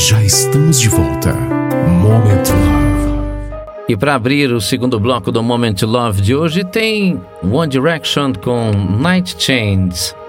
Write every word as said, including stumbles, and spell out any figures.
Já estamos de volta. Moment Love. E para abrir o segundo bloco do Moment Love de hoje tem One Direction com Night Chains.